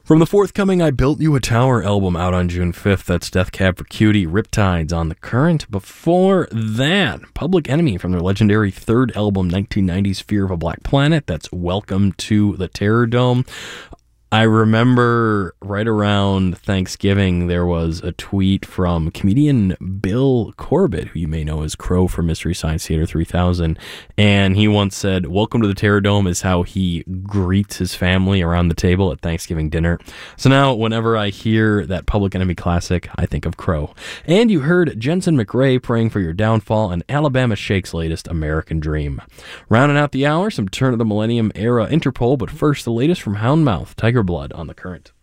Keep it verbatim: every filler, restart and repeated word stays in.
From the forthcoming I Built You a Tower album out on June fifth, that's Death Cab for Cutie, Riptides on The Current. Before that, Public Enemy from their legendary third album, nineteen nineties Fear of a Black Planet, that's Welcome to the Terror Dome. I remember right around Thanksgiving, there was a tweet from comedian Bill Corbett, who you may know as Crow from Mystery Science Theater three thousand, and he once said, "Welcome to the Terror Dome" is how he greets his family around the table at Thanksgiving dinner. So now, whenever I hear that Public Enemy classic, I think of Crow. And you heard Jensen McRae, Praying for Your Downfall, and Alabama Shake's latest, American Dream. Rounding out the hour, some turn of the millennium era Interpol, but first, the latest from Houndmouth, Tiger Blood on The Current.